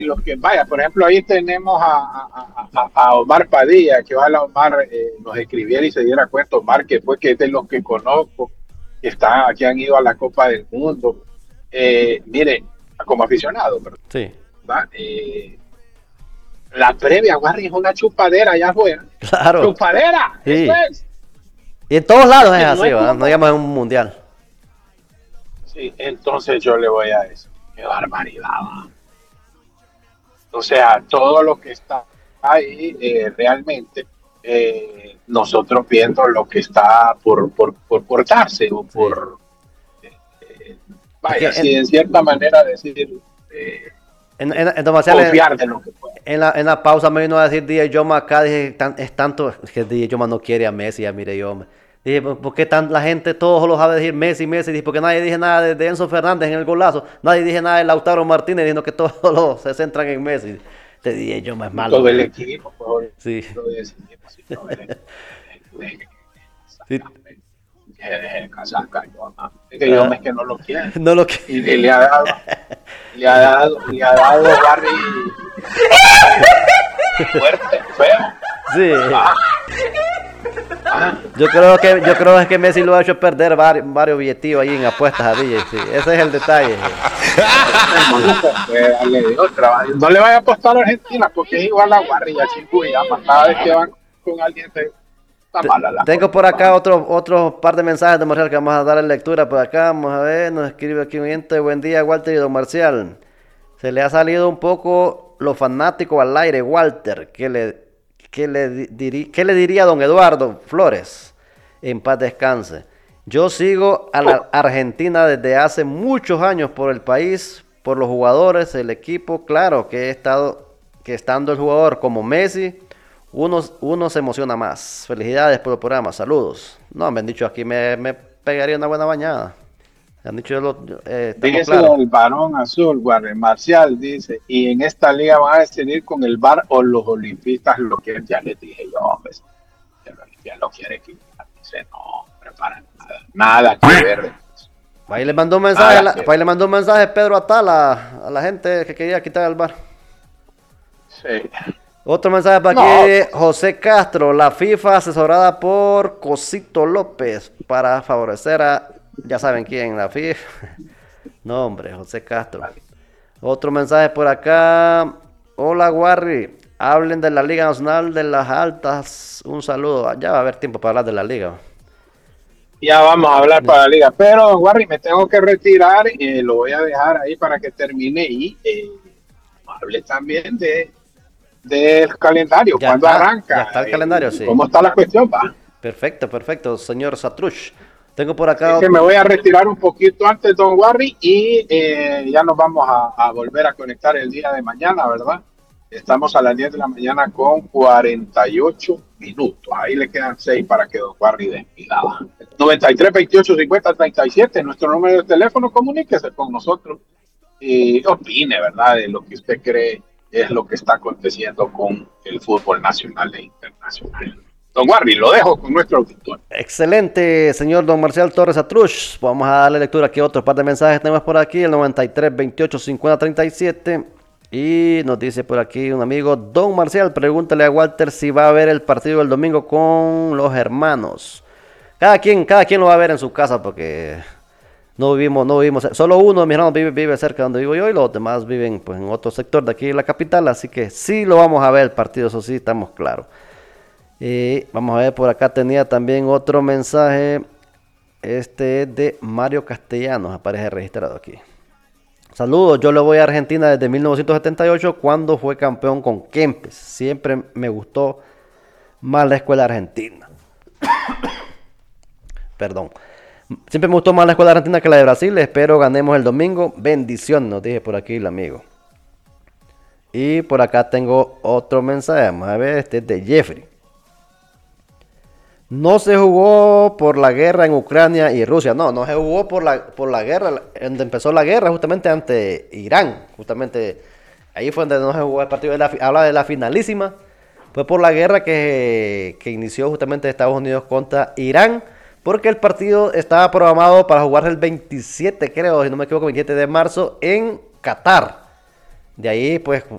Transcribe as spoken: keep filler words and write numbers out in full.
lo que vaya, por ejemplo, ahí tenemos a, a, a, a Omar Padilla, que ojalá Omar eh, nos escribiera y se diera cuenta, Omar, que fue que es de los que conozco, que, está, que han ido a la Copa del Mundo. Eh, mire, como aficionado, Sí, ¿verdad? Eh, la previa, Warri, es una chupadera allá afuera. claro, ¡Chupadera! Eso sí. es. Y en todos lados es Que no así, es ¿verdad? No como. digamos en un mundial. Sí, entonces yo le voy a eso. ¡Qué barbaridad! Va. O sea, todo lo que está ahí eh, realmente, eh, nosotros viendo lo que está por, por, por portarse o Sí. por, eh, Es que vaya, en, si en cierta manera decir, eh, en, en, en Marcial, confiar de lo que puede. en la, en la pausa me vino a decir D J Joma acá, dije, tan- es tanto, es que D J Joma no quiere a Messi, ya mire yo. Me. Dije, ¿por por qué tan, la gente, todos lo sabe decir Messi, Messi? Dije, porque nadie dije nada de, de Enzo Fernández en el golazo, nadie dije nada de Lautaro Martínez, sino que todos los se centran en Messi. Este D J Joma es Y malo, todo el man. equipo, pues, Sí, lo decidimos, y todo el equipo. sí. Deje de casar, yo, es que yo Ah, es que no lo quiere. no lo que... Y le, le ha dado, le ha dado, le ha dado Barry fuerte, feo. Sí. Ah, ah. Yo creo que yo creo que Messi lo ha hecho perder varios, varios billetillos ahí en apuestas a D J. Sí, ese es el detalle. Hermano, pues, puede darle de otra. No le vaya a apostar a Argentina porque es igual a Guardia, chico, y ama. Cada vez que van con alguien se está Te- mala la cosa. Tengo por acá otro, otro par de mensajes de Marcial que vamos a darle lectura por acá. Vamos a ver, nos escribe aquí un oyente. Buen día, Walter y don Marcial. Se le ha salido un poco lo fanático al aire, Walter. ¿Qué le, qué le, diri- qué le diría a don Eduardo Flores? En paz descanse. Yo sigo a la Argentina desde hace muchos años por el país, por los jugadores, el equipo. Claro que he estado, que estando el jugador como Messi, uno, uno se emociona más. Felicidades por el programa, saludos. No, me han dicho aquí, me, me pegaría una buena bañada. Me han dicho, yo lo- yo, eh, estamos Dice claros. el varón azul, Guardia Marcial, dice, y en esta liga van a decidir con el bar o los olimpistas lo que ya les dije yo, hombre, ya lo quiere quitar. Dice, no, prepara nada, nada que ver. Ahí le mandó un mensaje, a Nada la- que ahí ver. le mandó un mensaje Pedro Atala a la gente que quería quitar el bar. Sí. Otro mensaje para No, aquí, pues, José Castro, la FIFA asesorada por Cosito López para favorecer a, ya saben quién, la FIFA. No, hombre, José Castro. Otro mensaje por acá. Hola, Warri. Hablen de la Liga Nacional de las Altas. Un saludo. Ya va a haber tiempo para hablar de la liga. ya vamos a hablar para la liga, pero Warri, me tengo que retirar, eh, lo voy a dejar ahí para que termine y eh, hable también de del calendario, Ya cuándo está, ya arranca, está el eh, calendario, y sí. cómo está la cuestión, va. Perfecto, perfecto, señor Satrush. Tengo por Así acá. que me voy a retirar un poquito antes, don Warri, y eh, ya nos vamos a, a, volver a conectar el día de mañana, ¿verdad? Estamos a las diez de la mañana con cuarenta y ocho minutos. Ahí le quedan seis para que don Warri despida. noventa y tres, veintiocho, cincuenta, treinta y siete, nuestro número de teléfono, comuníquese con nosotros y opine, ¿verdad? De lo que usted cree es lo que está aconteciendo con el fútbol nacional e internacional. Don Warri, lo dejo con nuestro auditor. Excelente, señor don Marcial Torres Atrush. Vamos a darle lectura aquí a otro par de mensajes que tenemos por aquí, el noventa y tres, veintiocho, cincuenta, treinta y siete. Y nos dice por aquí un amigo, don Marcial, pregúntale a Walter si va a ver el partido del domingo con los hermanos. Cada quien, cada quien lo va a ver en su casa porque no vivimos, no vivimos, solo uno de mis hermanos vive, vive cerca de donde vivo yo y los demás viven pues, en otro sector de aquí de la capital, así que sí lo vamos a ver el partido, eso sí, estamos claros. Y vamos a ver, por acá tenía también otro mensaje. Este es de Mario Castellanos, aparece registrado aquí. Saludos, yo le voy a Argentina desde mil novecientos setenta y ocho cuando fue campeón con Kempes. Siempre me gustó más la escuela argentina. Perdón. Siempre me gustó más la escuela argentina que la de Brasil. Espero ganemos el domingo. Bendición, nos dije por aquí el amigo. Y por acá tengo otro mensaje. Vamos a ver, este es de Jeffrey. No se jugó por la guerra en Ucrania y Rusia. No, no se jugó por la, por la guerra. Donde empezó la guerra, justamente ante Irán. Justamente ahí fue donde no se jugó el partido. De la, habla de la finalísima. Fue por la guerra que, que inició justamente Estados Unidos contra Irán. Porque el partido estaba programado para jugarse el veintisiete, creo, si no me equivoco, veintisiete de marzo en Qatar. De ahí, pues,